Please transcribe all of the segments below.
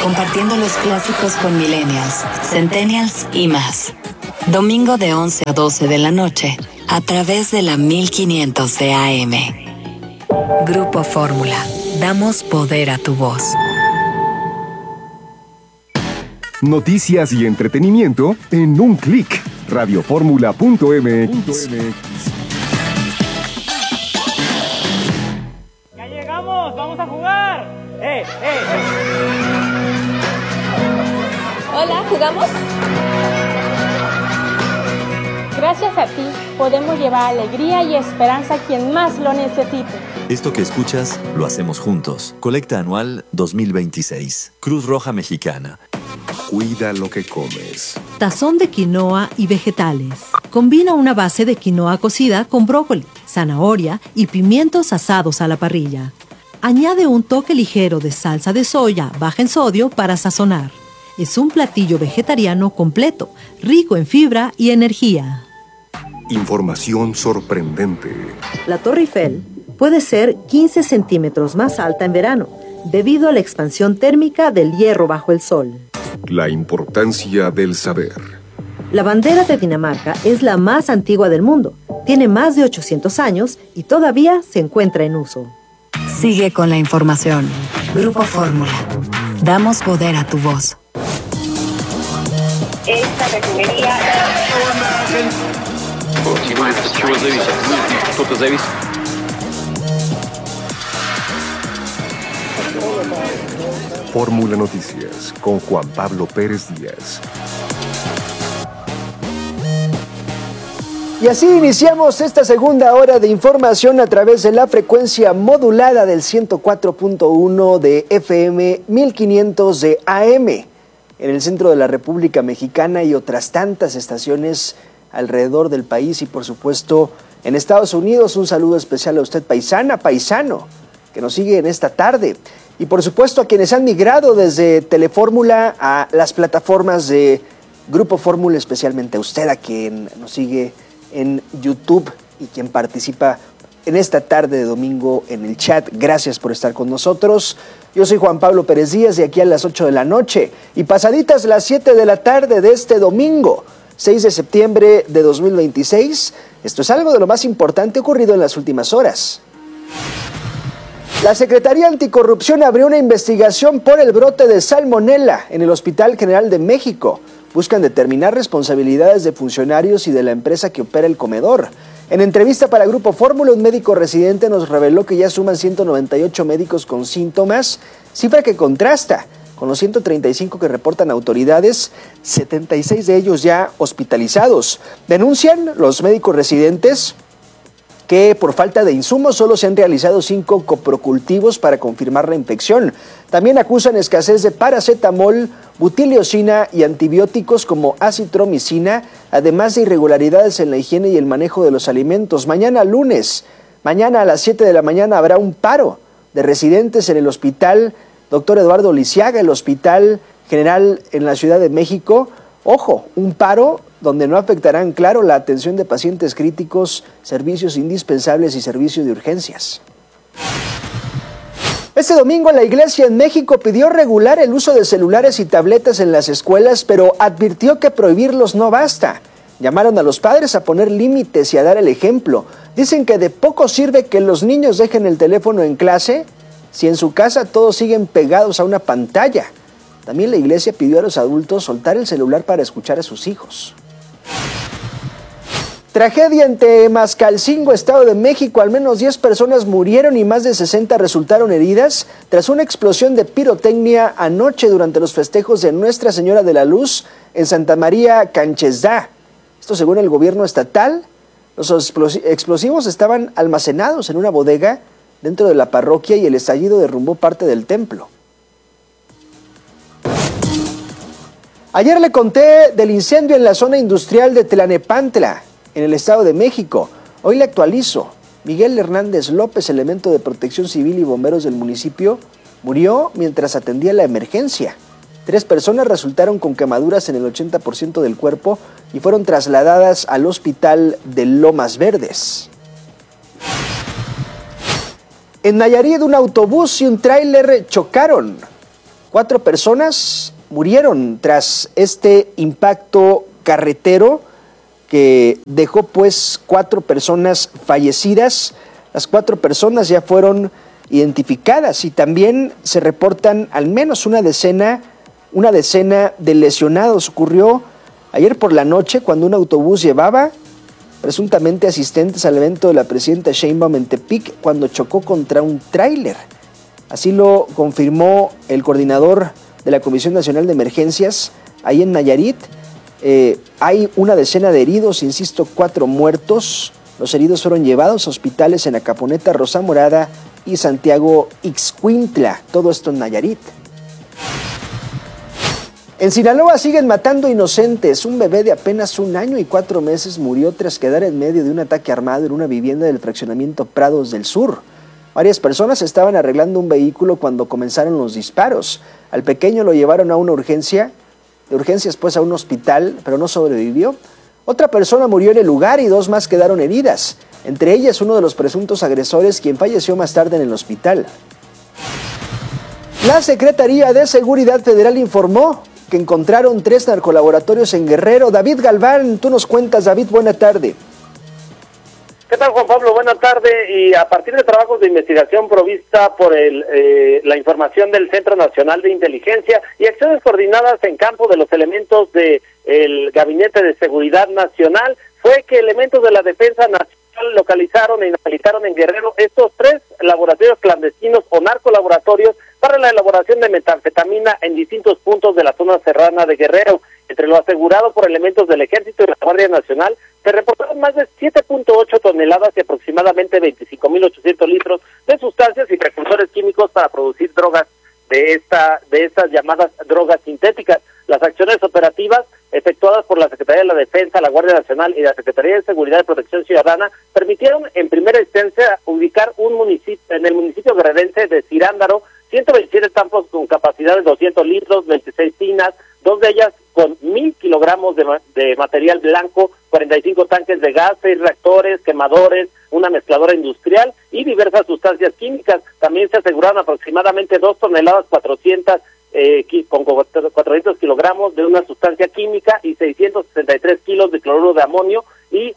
compartiendo los clásicos con millennials, centennials y más. Domingo de 11 a 12 de la noche, a través de la 1500 de AM. Grupo Fórmula. Damos poder a tu voz. Noticias y entretenimiento en un clic. Radioformula.mx. ¡Ya llegamos! ¡Vamos a jugar! Hola, ¿jugamos? Gracias a ti, podemos llevar alegría y esperanza a quien más lo necesite. Esto que escuchas, lo hacemos juntos. Colecta anual 2026. Cruz Roja Mexicana. Cuida lo que comes. Tazón de quinoa y vegetales. Combina una base de quinoa cocida con brócoli, zanahoria y pimientos asados a la parrilla. Añade un toque ligero de salsa de soya baja en sodio para sazonar. Es un platillo vegetariano completo, rico en fibra y energía. Información sorprendente. La Torre Eiffel puede ser 15 centímetros más alta en verano, debido a la expansión térmica del hierro bajo el sol. La importancia del saber. La bandera de Dinamarca es la más antigua del mundo. Tiene más de 800 años y todavía se encuentra en uso. Sigue con la información. Grupo Fórmula. Damos poder a tu voz. Esta refinería... Fórmula Noticias con Juan Pablo Pérez Díaz. Y así iniciamos esta segunda hora de información a través de la frecuencia modulada del 104.1 de FM 1500 de AM en el centro de la República Mexicana y otras tantas estaciones alrededor del país y por supuesto en Estados Unidos. Un saludo especial a usted, paisana, paisano, que nos sigue en esta tarde. Y por supuesto a quienes han migrado desde Telefórmula a las plataformas de Grupo Fórmula, especialmente a usted, a quien nos sigue en YouTube y quien participa en esta tarde de domingo en el chat. Gracias por estar con nosotros. Yo soy Juan Pablo Pérez Díaz, de aquí a las 8 de la noche y pasaditas las 7 de la tarde de este domingo, 6 de septiembre de 2026. Esto es algo de lo más importante ocurrido en las últimas horas. La Secretaría Anticorrupción abrió una investigación por el brote de salmonela en el Hospital General de México. Buscan determinar responsabilidades de funcionarios y de la empresa que opera el comedor. En entrevista para Grupo Fórmula, un médico residente nos reveló que ya suman 198 médicos con síntomas, cifra que contrasta con los 135 que reportan autoridades, 76 de ellos ya hospitalizados. Denuncian los médicos residentes que por falta de insumos solo se han realizado 5 coprocultivos para confirmar la infección. También acusan escasez de paracetamol, butiliocina y antibióticos como acitromicina, además de irregularidades en la higiene y el manejo de los alimentos. Mañana lunes, mañana a las 7 de la mañana habrá un paro de residentes en el hospital Dr. Eduardo Lisiaga, el Hospital General en la Ciudad de México. Ojo, un paro donde no afectarán, claro, la atención de pacientes críticos, servicios indispensables y servicios de urgencias. Este domingo la Iglesia en México pidió regular el uso de celulares y tabletas en las escuelas, pero advirtió que prohibirlos no basta. Llamaron a los padres a poner límites y a dar el ejemplo. Dicen que de poco sirve que los niños dejen el teléfono en clase si en su casa todos siguen pegados a una pantalla. También la Iglesia pidió a los adultos soltar el celular para escuchar a sus hijos. Tragedia en Temascalcingo, Estado de México. Al menos 10 personas murieron y más de 60 resultaron heridas tras una explosión de pirotecnia anoche durante los festejos de Nuestra Señora de la Luz en Santa María Canchesdá. Esto según el gobierno estatal. Los explosivos estaban almacenados en una bodega dentro de la parroquia y el estallido derrumbó parte del templo. Ayer le conté del incendio en la zona industrial de Tlanepantla, en el Estado de México. Hoy le actualizo. Miguel Hernández López, elemento de Protección Civil y bomberos del municipio, murió mientras atendía la emergencia. 3 personas resultaron con quemaduras en el 80% del cuerpo y fueron trasladadas al hospital de Lomas Verdes. En Nayarit, un autobús y un tráiler chocaron. 4 personas murieron tras este impacto carretero que dejó pues 4 personas fallecidas. Las 4 personas ya fueron identificadas y también se reportan al menos una decena de lesionados. Ocurrió ayer por la noche cuando un autobús llevaba presuntamente asistentes al evento de la presidenta Sheinbaum en Tepic cuando chocó contra un tráiler. Así lo confirmó el coordinador de la Comisión Nacional de Emergencias ahí en Nayarit. Hay una decena de heridos, insisto, 4 muertos. Los heridos fueron llevados a hospitales en Acaponeta, Rosa Morada y Santiago Ixcuintla. Todo esto en Nayarit. En Sinaloa siguen matando inocentes. Un bebé de apenas 1 año y 4 meses murió tras quedar en medio de un ataque armado en una vivienda del fraccionamiento Prados del Sur. Varias personas estaban arreglando un vehículo cuando comenzaron los disparos. Al pequeño lo llevaron a una urgencias pues a un hospital, pero no sobrevivió. Otra persona murió en el lugar y 2 más quedaron heridas. Entre ellas uno de los presuntos agresores, quien falleció más tarde en el hospital. La Secretaría de Seguridad Federal informó que encontraron 3 narcolaboratorios en Guerrero. David Galván, tú nos cuentas. David, buena tarde. ¿Qué tal, Juan Pablo? Buena tarde. Y a partir de trabajos de investigación provista por la información del Centro Nacional de Inteligencia y acciones coordinadas en campo de los elementos del Gabinete de Seguridad Nacional, fue que elementos de la Defensa Nacional localizaron e inhabilitaron en Guerrero estos 3 laboratorios clandestinos o narcolaboratorios para la elaboración de metanfetamina en distintos puntos de la zona serrana de Guerrero. Entre lo asegurado por elementos del Ejército y la Guardia Nacional, se reportaron más de 7.8 toneladas y aproximadamente 25.800 litros de sustancias y precursores químicos para producir drogas de estas llamadas drogas sintéticas. Las acciones operativas efectuadas por la Secretaría de la Defensa, la Guardia Nacional y la Secretaría de Seguridad y Protección Ciudadana permitieron en primera instancia ubicar en el municipio guerrerense de Cirándaro 127 tampos con capacidad de 200 litros, 26 tinas, 2 de ellas con 1,000 kilogramos de material blanco, 45 tanques de gas, 6 reactores, quemadores, una mezcladora industrial y diversas sustancias químicas. También se aseguraron aproximadamente 2 toneladas 400 con 400 kilogramos de una sustancia química y 663 kilos de cloruro de amonio y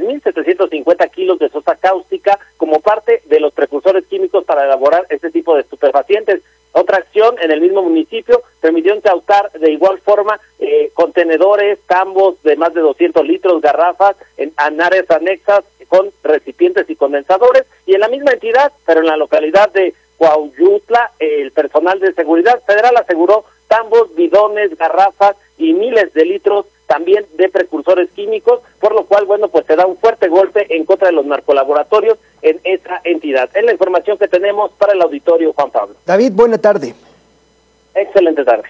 3.750 kilos de sosa cáustica como parte de los precursores químicos para elaborar este tipo de estupefacientes. Otra acción en el mismo municipio permitió incautar de igual forma contenedores, tambos de más de 200 litros, garrafas en áreas anexas con recipientes y condensadores, y en la misma entidad, pero en la localidad de Cuauyutla, el personal de seguridad federal aseguró tambos, bidones, garrafas y miles de litros también de precursores químicos, por lo cual, pues se da un fuerte golpe en contra de los narcolaboratorios en esa entidad. Es la información que tenemos para el auditorio, Juan Pablo. David, buena tarde. Excelente tarde.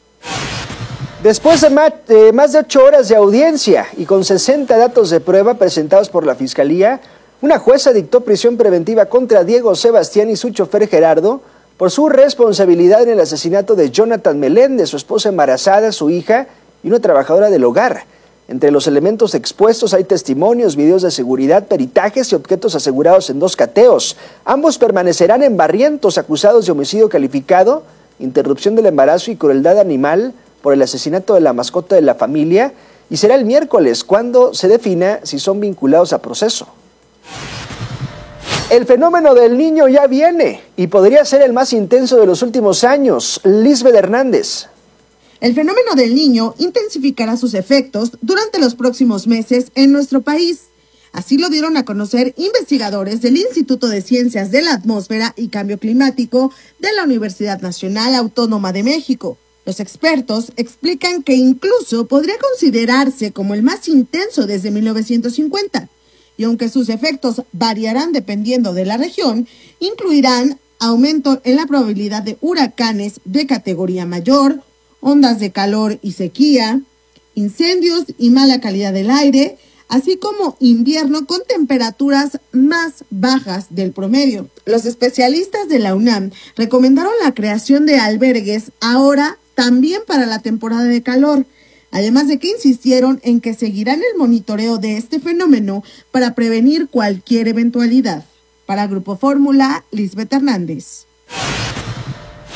Después de más de 8 horas de audiencia y con 60 datos de prueba presentados por la Fiscalía, una jueza dictó prisión preventiva contra Diego Sebastián y su chofer Gerardo por su responsabilidad en el asesinato de Jonathan Meléndez, su esposa embarazada, su hija y una trabajadora del hogar. Entre los elementos expuestos hay testimonios, videos de seguridad, peritajes y objetos asegurados en 2 cateos. Ambos permanecerán en Barrientos, acusados de homicidio calificado, interrupción del embarazo y crueldad animal por el asesinato de la mascota de la familia, y será el miércoles cuando se defina si son vinculados a proceso. El fenómeno del Niño ya viene y podría ser el más intenso de los últimos años. Lisbeth Hernández. El fenómeno del Niño intensificará sus efectos durante los próximos meses en nuestro país. Así lo dieron a conocer investigadores del Instituto de Ciencias de la Atmósfera y Cambio Climático de la Universidad Nacional Autónoma de México. Los expertos explican que incluso podría considerarse como el más intenso desde 1950. Y aunque sus efectos variarán dependiendo de la región, incluirán aumento en la probabilidad de huracanes de categoría mayor, ondas de calor y sequía, incendios y mala calidad del aire, así como invierno con temperaturas más bajas del promedio. Los especialistas de la UNAM recomendaron la creación de albergues ahora también para la temporada de calor, además de que insistieron en que seguirán el monitoreo de este fenómeno para prevenir cualquier eventualidad. Para Grupo Fórmula, Lisbeth Hernández.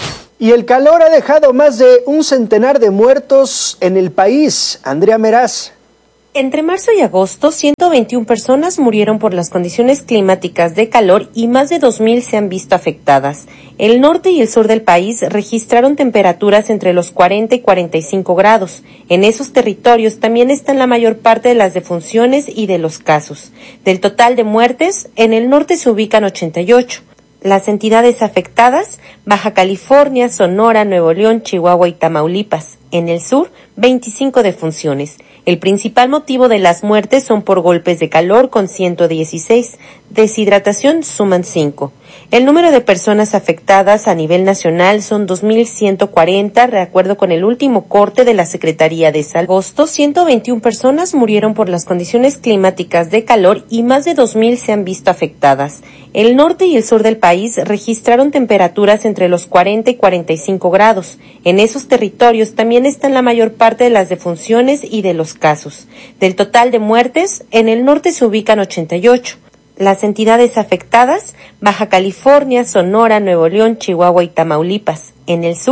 Y el calor ha dejado más de un centenar de muertos en el país. Andrea Meraz. Entre marzo y agosto, 121 personas murieron por las condiciones climáticas de calor y más de 2.000 se han visto afectadas. El norte y el sur del país registraron temperaturas entre los 40 y 45 grados. En esos territorios también están la mayor parte de las defunciones y de los casos. Del total de muertes, en el norte se ubican 88. Las entidades afectadas, Baja California, Sonora, Nuevo León, Chihuahua y Tamaulipas. En el sur, 25 defunciones. El principal motivo de las muertes son por golpes de calor con 116, deshidratación suman 5. El número de personas afectadas a nivel nacional son 2.140, de acuerdo con el último corte de la Secretaría de Salud. En agosto, 121 personas murieron por las condiciones climáticas de calor y más de 2.000 se han visto afectadas. El norte y el sur del país registraron temperaturas entre los 40 y 45 grados. En esos territorios también están la mayor parte de las defunciones y de los casos. Del total de muertes, en el norte se ubican 88. Las entidades afectadas, Baja California, Sonora, Nuevo León, Chihuahua y Tamaulipas. En el sur,